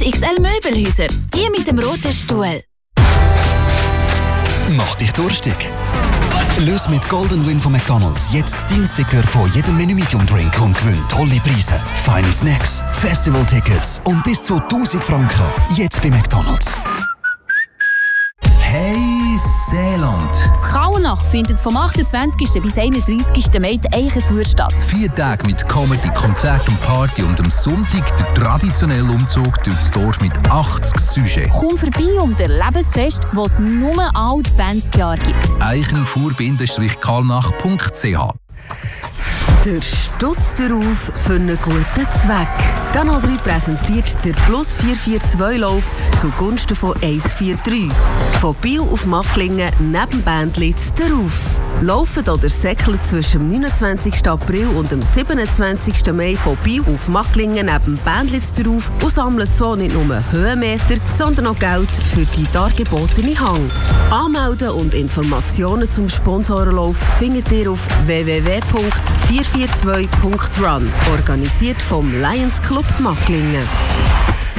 XL Möbelhäuser, die mit dem roten Stuhl. Mach dich durstig. Löse mit Golden Win von McDonald's jetzt deinen Sticker von jedem Menü Medium Drink und gewinn tolle Preise, feine Snacks, Festival-Tickets und bis zu 1000 Franken. Jetzt bei McDonald's. Hey Seeland! Das Kauernach findet vom 28. bis 31. Mai die Eichenfuhr statt. 4 Tage mit Comedy, Konzert und Party und am Sonntag der traditionelle Umzug durch das Dorf mit 80 Sujets. Komm vorbei und erlebe das Fest, das es nur alle 20 Jahre gibt. eichenfuhr-kalnach.ch. Der Stutz darauf für einen guten Zweck. Kanal 3 präsentiert der Plus 442-Lauf zugunsten von 143. Von Biel auf Macklingen neben Bändlitz darauf. Laufen oder säckeln zwischen dem 29. April und dem 27. Mai von Biel auf Macklingen neben Bändlitz darauf und sammeln so nicht nur Höhenmeter, sondern auch Geld für die dargebotene Hang. Anmelden und Informationen zum Sponsorenlauf findet ihr auf www.442.run, organisiert vom Lions Club Macklingen.